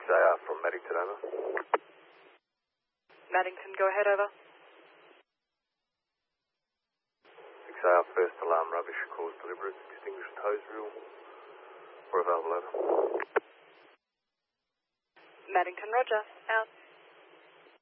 6AR from Maddington, over. Maddington, go ahead, over. 6AR, first alarm, rubbish, cause deliberate, distinguish toes rule. We're available, over. Maddington, roger, out.